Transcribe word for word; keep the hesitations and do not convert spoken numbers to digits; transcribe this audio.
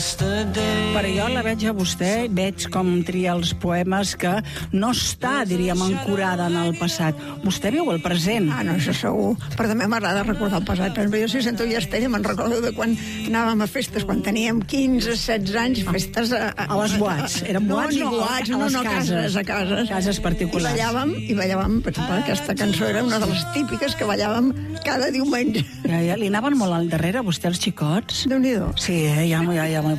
Però jo la veig a vostè, veig com tria els poemes que no està, diríem, ancorada en el passat. Vostè viu el present. Ah, no, això segur. Però també m'agrada recordar el passat. Per exemple, jo si sento Llastella me'n recordo de quan anàvem a festes, quan teníem quinze, setze anys, festes a... A les boats. Eren boats, no? No, boats, no, no, cases, a cases. Cases particulars. I ballàvem, i ballàvem, per exemple, aquesta cançó era una de les típiques que ballàvem cada diumenge. Ja, ja, li anaven molt al darrere, vostè, els xicots? Déu-n'hi-do. Sí, eh? ja, ja, ja m'ho